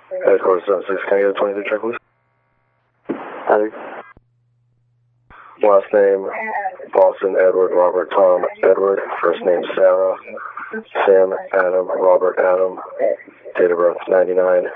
Headquarters 76, can I get a 23 check, please? Heather. Last name, Boston, Edward, Robert, Tom, Edward. First name, Sarah, Sam, Adam, Robert, Adam. Date of birth, 99.